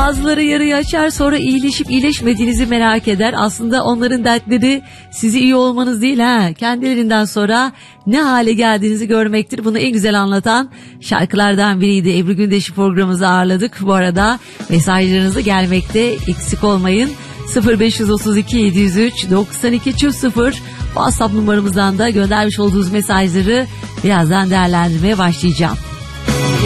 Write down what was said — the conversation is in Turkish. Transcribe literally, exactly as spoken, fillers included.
Bazıları yarıyı açar, sonra iyileşip iyileşmediğinizi merak eder. Aslında onların dertleri sizi iyi olmanız değil, ha, kendilerinden sonra ne hale geldiğinizi görmektir. Bunu en güzel anlatan şarkılardan biriydi. Ebru Gündeş'i programımıza ağırladık. Bu arada mesajlarınızı gelmekte, eksik olmayın. sıfır beş otuz iki yedi yüz üç doksan iki sıfır WhatsApp numaramızdan da göndermiş olduğunuz mesajları birazdan değerlendirmeye başlayacağım.